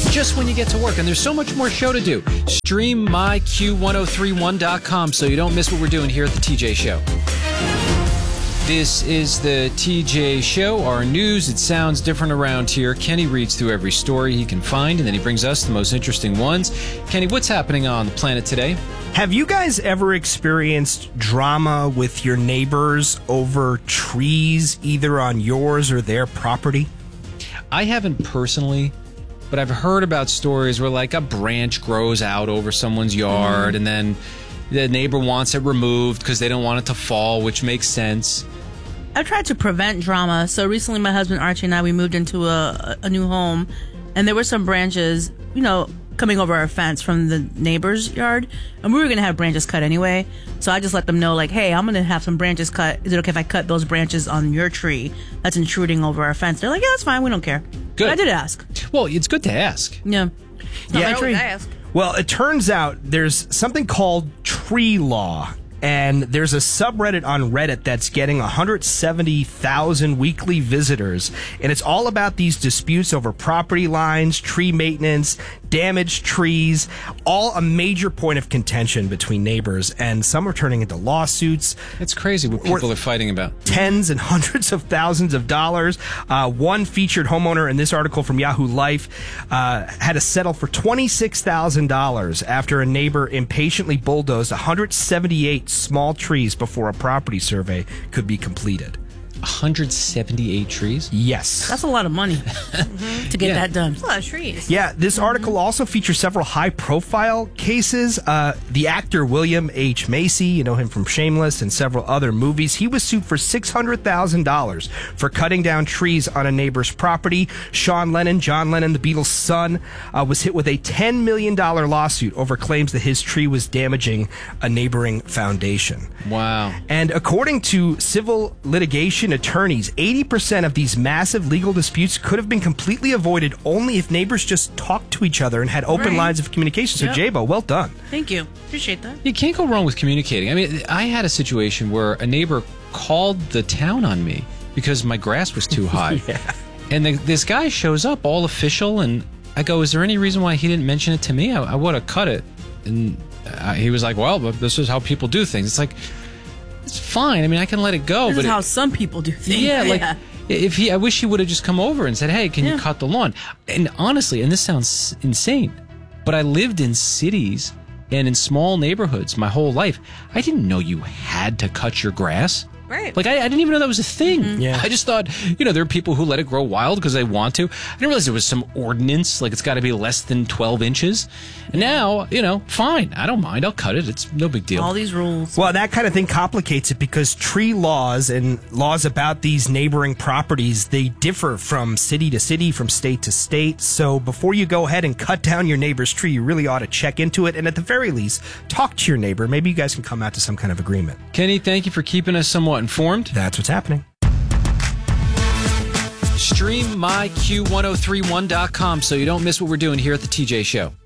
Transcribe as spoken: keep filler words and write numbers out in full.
just when you get to work. And there's so much more show to do. Stream my Q ten thirty-one dot com so you don't miss what we're doing here at the T J Show. This is the T J Show, our news. It sounds different around here. Kenny reads through every story he can find, and then he brings us the most interesting ones. Kenny, what's happening on the planet today? Have you guys ever experienced drama with your neighbors over trees, either on yours or their property? I haven't personally, but I've heard about stories where, like, a branch grows out over someone's yard, mm. and then the neighbor wants it removed because they don't want it to fall, which makes sense. I've tried to prevent drama. So recently my husband Archie and I, we moved into a, a new home, and there were some branches, you know, coming over our fence from the neighbor's yard, and we were going to have branches cut anyway. So I just let them know, like, hey, I'm going to have some branches cut. Is it okay if I cut those branches on your tree that's intruding over our fence? They're like, yeah, that's fine. We don't care. Good. But I did ask. Well, it's good to ask. Yeah. It's not Yeah. my tree. Ask. Well, it turns out there's something called tree law. And there's a subreddit on Reddit that's getting one hundred seventy thousand weekly visitors. And it's all about these disputes over property lines, tree maintenance, damaged trees, all a major point of contention between neighbors. And some are turning into lawsuits. It's crazy what people are fighting about. Tens and hundreds of thousands of dollars. Uh, one featured homeowner in this article from Yahoo Life uh, had to settle for twenty-six thousand dollars after a neighbor impatiently bulldozed one hundred seventy-eight small trees before a property survey could be completed. one hundred seventy-eight trees? Yes. That's a lot of money to get Yeah. that done. That's a lot of trees. Yeah, this article also features several high-profile cases. Uh, the actor William H. Macy, you know him from Shameless and several other movies, he was sued for six hundred thousand dollars for cutting down trees on a neighbor's property. Sean Lennon, John Lennon, the Beatles' son, uh, was hit with a ten million dollars lawsuit over claims that his tree was damaging a neighboring foundation. Wow. And according to civil litigation attorneys, eighty percent of these massive legal disputes could have been completely avoided only if neighbors just talked to each other and had open Right. lines of communication. So, Yep. J-Bo, well done. Thank you. Appreciate that. You can't go wrong with communicating. I mean, I had a situation where a neighbor called the town on me because my grass was too high. Yeah. And the, this guy shows up all official, and I go, is there any reason why he didn't mention it to me? I, I would have cut it. And uh, he was like, well, but this is how people do things. It's like, it's fine. I mean, I can let it go. This but is it- how some people do things. Yeah, like if he, I wish he would have just come over and said, "Hey, can Yeah. you cut the lawn?" And honestly, and this sounds insane, but I lived in cities and in small neighborhoods my whole life. I didn't know you had to cut your grass. Right. Like, I, I didn't even know that was a thing. Mm-hmm. Yeah. I just thought, you know, there are people who let it grow wild because they want to. I didn't realize there was some ordinance, like it's got to be less than twelve inches. And now, you know, fine. I don't mind. I'll cut it. It's no big deal. all these rules. Well, that kind of thing complicates it because tree laws and laws about these neighboring properties, they differ from city to city, from state to state. So before you go ahead and cut down your neighbor's tree, you really ought to check into it. And at the very least, talk to your neighbor. Maybe you guys can come out to some kind of agreement. Kenny, thank you for keeping us somewhat informed. That's what's happening. Stream my Q ten thirty-one dot com so you don't miss what we're doing here at the T J Show.